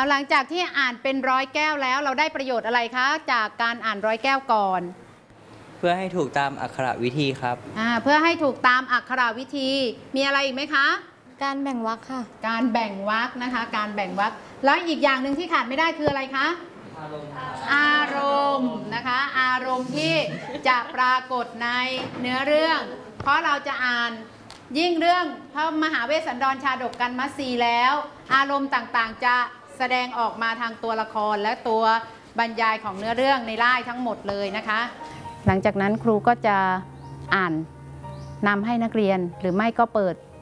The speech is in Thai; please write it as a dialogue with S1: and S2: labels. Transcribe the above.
S1: หลังจากที่อ่านเป็นร้อยแก้วแล้วเราได้ประโยชน์อะไรคะจากการอ่านร้อยแก้วก่อน
S2: เพื่อให้ถูกตามอักขระวิธีครับ
S1: เพื่อให้ถูกตามอักขระวิธีมีอะไรอีกไหมคะ
S3: การแบ่งวรรคค่ะ
S1: การแบ่งวรรคนะคะการแบ่งวรรคแล้วอีกอย่างหนึ่งที่ขาดไม่ได้คืออะไรคะอารมณ์นะคะอารมณ์ที่จะปรากฏในเนื้อเรื่องเพราะเราจะอ่านยิ่งเรื่องพระมหาเวสสันดรชาดกกันมัสสีแล้วอารมณ์ต่างๆจะแสดงออกมาทางตัวละครและตัวบรรยายของเนื้อเรื่องในร่ายทั้งหมดเลยนะคะหลังจากนั้นครูก็จะอ่านนำให้นักเรียนหรือไม่ก็เปิด